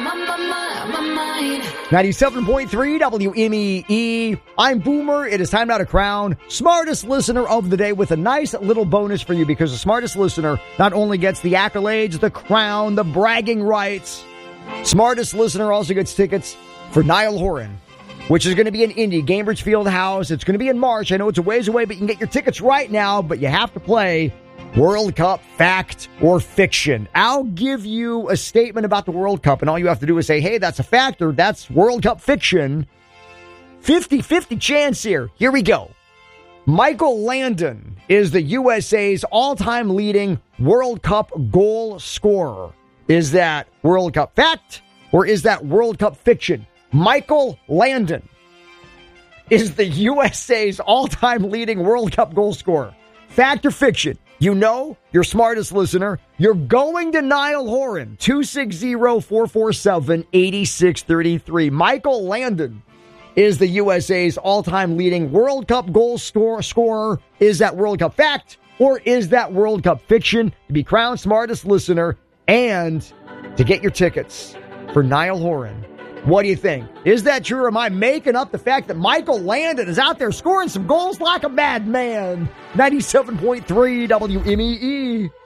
97.3 WMEE. I'm Boomer. It is time now to crown Smartest Listener of the Day with a nice little bonus for you, because the Smartest Listener not only gets the accolades, the crown, the bragging rights. Smartest Listener also gets tickets for Niall Horan, which is going to be in Indy, Gainbridge Fieldhouse. It's going to be in March. I know it's a ways away, but you can get your tickets right now, but you have to play World Cup Fact or Fiction. I'll give you a statement about the World Cup, and all you have to do is say, hey, that's a fact or that's World Cup Fiction. 50-50 chance here. Here we go. Michael Landon is the USA's all-time leading World Cup goal scorer. Is that World Cup fact or is that World Cup fiction? Michael Landon is the USA's all-time leading World Cup goal scorer. Fact or fiction? You know, your smartest listener, you're going to Niall Horan, 260-447-8633. Michael Landon is the USA's all-time leading World Cup goal scorer. Is that World Cup fact or is that World Cup fiction? To be crowned smartest listener and to get your tickets for Niall Horan. What do you think? Is that true, or am I making up the fact that Michael Landon is out there scoring some goals like a madman? 97.3 WMEE.